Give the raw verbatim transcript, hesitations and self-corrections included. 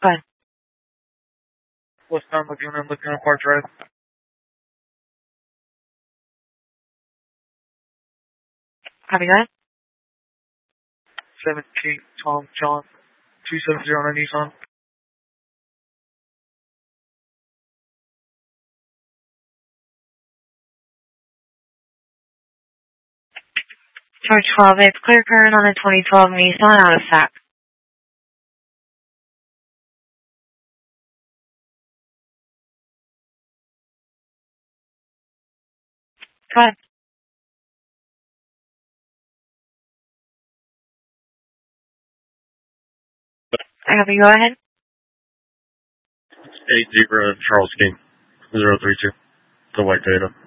Go ahead. Westbound Laguna, Laguna Park Drive. Copy that. seventeen Tom John, two seven zero nine Nissan. Charge twelve, it's clear current on the twenty twelve Nissan out of S A C. Go ahead. I have you go ahead. eight Zebra Charles King, zero three two. The white data.